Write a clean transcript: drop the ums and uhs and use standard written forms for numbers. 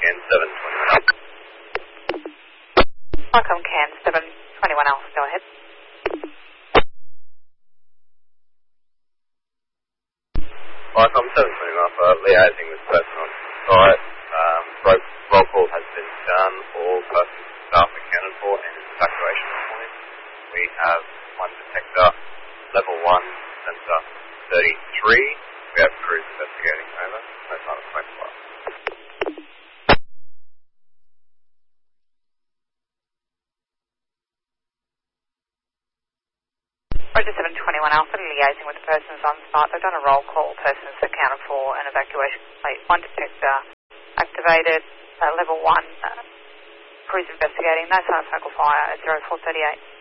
Can 721 Alpha. Welcome, Can 721 Alpha, go ahead. Welcome 721 Alpha, liaising with person on site. Roll call has been done, all persons and staff accounted for, and evacuation point. We have one detector, level 1, sensor 33. We have crews investigating, over. No sign of smoke fire. Roger 721 Alpha, liaising with the persons on site. They've done a roll call, persons accounted for, and evacuation complete. One detector activated, level 1, crews investigating, no sign of smoke or fire at 0438.